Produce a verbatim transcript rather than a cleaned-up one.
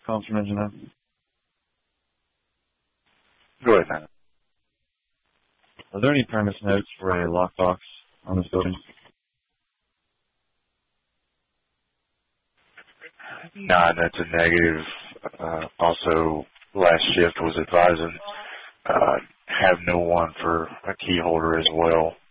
calling from engineer. Go ahead, man. Are there any premise notes for a lockbox on this building? Nah, that's a negative. Uh, also, last shift was advising uh, have no one for a key holder as well.